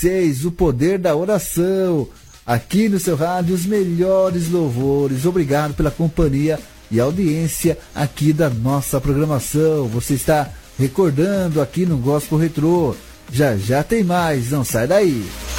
6, o poder da oração. Aqui no seu rádio, os melhores louvores. Obrigado pela companhia e audiência aqui da nossa programação. Você está recordando aqui no Gospel Retrô. Já já tem mais, não sai daí.